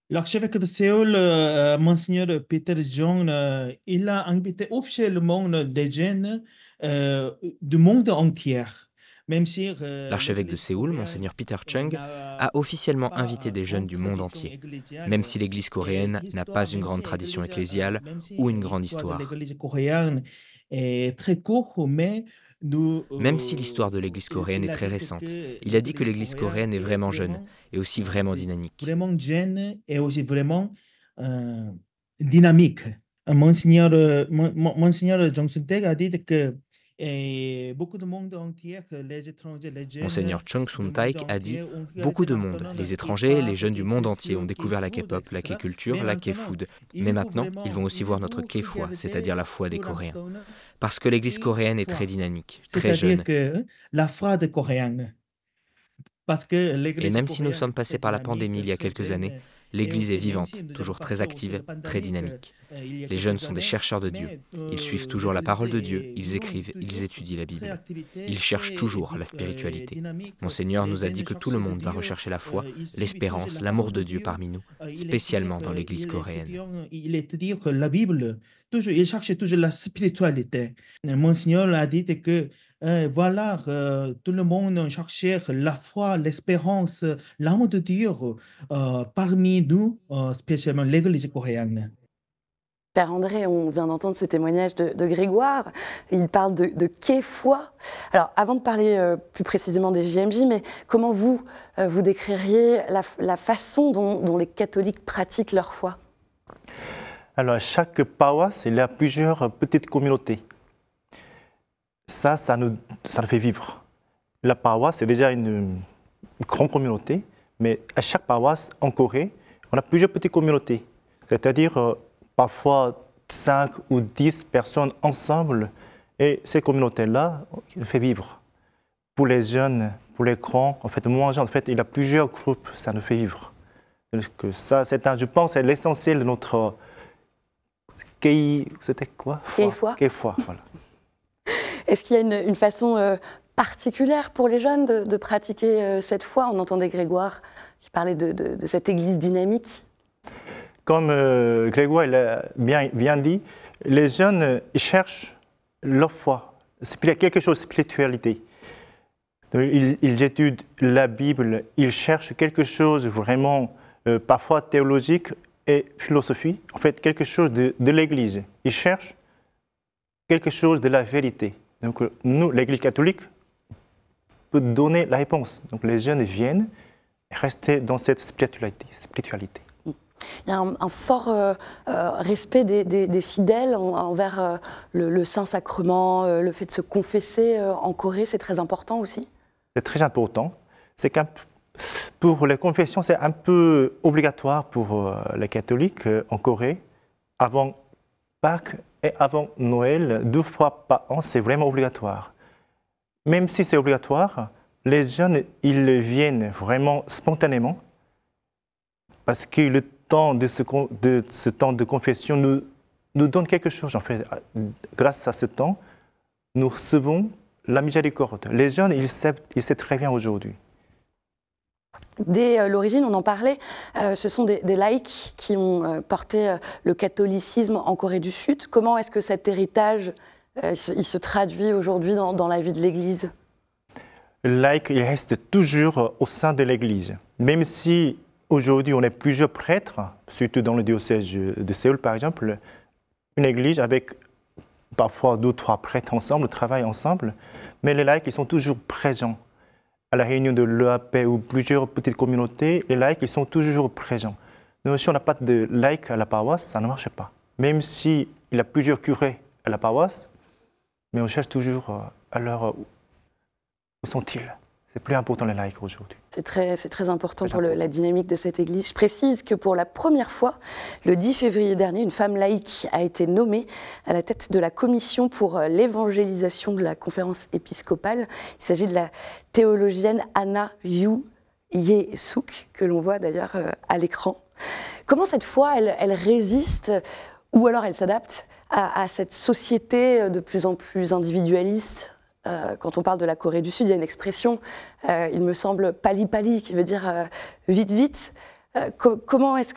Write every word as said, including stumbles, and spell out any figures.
L'archevêque de Séoul, euh, Monseigneur Peter Jong, euh, il a invité officiellement des jeunes euh, du monde entier, même si euh, L'archevêque de l'Église Séoul, coréenne monseigneur Peter euh, Chung, n'a a officiellement invité pas des jeunes une du monde tradition entier, même ecclésiale si l'Église et coréenne n'a pas l'histoire, une même si grande tradition l'Église, euh, ecclésiale même si ou une grande l'histoire de histoire. l'Église coréenne est très courte, mais nous, Même si euh, l'histoire de l'Église il, coréenne il est a très dit récente, que il a dit que l'Église l'Église coréenne coréenne est est vraiment jeune vraiment et aussi euh, vraiment des- dynamique. vraiment jeune et aussi vraiment euh, dynamique. Euh, Monseigneur, euh, Mon- Mon- Monseigneur Johnson Teg a dit que eh, beaucoup de monde entier, que les étrangers, les jeunes Monseigneur Chung du monde Sun-taik a dit: entier ont beaucoup regardé de monde, maintenant, les ils étrangers, les parlent jeunes du de monde entier ont culture, découvert la K-food, K-pop, la et cetera. K-culture, Mais la maintenant, K-food. Mais il faut maintenant, ils vont vraiment, aussi il voir notre faut K-foi, c'est-à-dire regarder la foi des pour Coréens. l'instant Parce que l'Église coréenne est très K-foi, dynamique, très c'est-à-dire jeune. que la foi des Coréens. Parce que Et l'Église même si nous coréenne sommes est très passés par la pandémie dynamique, il y a très quelques années, jeune, et l'Église est aussi, même si vivante, nous avons toujours très passé aussi la active, très pandémie euh, dynamique. il y a Les jeunes quelques sont des années, chercheurs de Dieu. mais Ils suivent euh, toujours la l'Église parole de Dieu, est ils toujours, écrivent, ils toujours étudient la très Bible. activité, Ils cherchent très toujours édu- la euh, spiritualité. dynamique. Monseigneur Les nous a jeunes dit que tout le cherchent de monde va Dieu, rechercher la foi, euh, ils suivent toujours l'espérance, la parole l'amour de de Dieu Dieu, parmi nous, euh, il étudie, spécialement dans euh, l'Église il coréenne. étudie, il étudie la Bible, toujours, il cherche toujours la spiritualité. Euh, Monseigneur a dit que euh, voilà, euh, tout le monde cherchait la foi, l'espérance, l'amour de Dieu euh, parmi nous, euh, spécialement l'Église coréenne. Père André, on vient d'entendre ce témoignage de, de Grégoire. Il parle de, de quai-foi. Alors, avant de parler euh, plus précisément des J M J, mais comment vous, euh, vous décririez la, la façon dont, dont les catholiques pratiquent leur foi? Alors, à chaque paroisse, il y a plusieurs petites communautés. Ça, ça nous, ça nous fait vivre. La paroisse, c'est déjà une, grande communauté, mais à chaque paroisse, en Corée, on a plusieurs petites communautés. C'est-à-dire, euh, parfois, cinq ou dix personnes ensemble, et ces communautés-là, qui nous fait vivre. Pour les jeunes, pour les grands, en fait, moins jeunes, en fait, il y a plusieurs groupes, ça nous fait vivre. Que ça, c'est un, je pense, c'est l'essentiel de notre Kei, c'était quoi? Quai-foi. Quai-foi, voilà. Est-ce qu'il y a une, une façon euh, particulière pour les jeunes de, de pratiquer euh, cette foi? On entendait Grégoire qui parlait de, de, de cette église dynamique. Comme euh, Grégoire il a bien, bien dit, les jeunes euh, ils cherchent leur foi. Il y a quelque chose de spiritualité. Ils, ils étudient la Bible, ils cherchent quelque chose vraiment, euh, parfois théologique et philosophie, en fait quelque chose de, de l'Église. Ils cherchent quelque chose de la vérité. Donc nous, l'Église catholique, peut donner la réponse. Donc les jeunes viennent rester dans cette spiritualité. spiritualité. Il y a un, un fort euh, euh, respect des, des, des fidèles en, envers euh, le, le Saint-Sacrement, euh, le fait de se confesser euh, en Corée, c'est très important aussi. C'est très important. C'est qu'un, pour les confessions, c'est un peu obligatoire pour euh, les catholiques euh, en Corée. Avant Pâques et avant Noël, deux fois par an, c'est vraiment obligatoire. Même si c'est obligatoire, les jeunes, ils viennent vraiment spontanément parce que le temps de ce, de ce temps de confession nous, nous donne quelque chose. En fait, grâce à ce temps, nous recevons la miséricorde. Les jeunes, ils savent, ils savent très bien aujourd'hui. Dès euh, l'origine, on en parlait, euh, ce sont des, des laïcs qui ont euh, porté euh, le catholicisme en Corée du Sud. Comment est-ce que cet héritage, euh, il, se, il se traduit aujourd'hui dans, dans la vie de l'Église? Le laïc, il reste toujours au sein de l'Église. Même si aujourd'hui on est plusieurs prêtres, surtout dans le diocèse de Séoul par exemple, une église avec parfois deux ou trois prêtres ensemble, travaillent ensemble, mais les laïcs ils sont toujours présents. À la réunion de l'E A P ou plusieurs petites communautés, les laïcs ils sont toujours présents. Donc si on n'a pas de laïcs à la paroisse, ça ne marche pas. Même s'il y a plusieurs curés à la paroisse, mais on cherche toujours à leur... Où sont-ils? C'est plus important les laïcs aujourd'hui. C'est très, c'est très important très pour important. Le, la dynamique de cette église. Je précise que pour la première fois, le dix février dernier, une femme laïque a été nommée à la tête de la commission pour l'évangélisation de la conférence épiscopale. Il s'agit de la théologienne Anna Yu Ye-suk, que l'on voit d'ailleurs à l'écran. Comment cette foi, elle, elle résiste, ou alors elle s'adapte à, à cette société de plus en plus individualiste? Euh, quand on parle de la Corée du Sud, il y a une expression, euh, il me semble, pali-pali, qui veut dire euh, vite, vite. Euh, co comment est-ce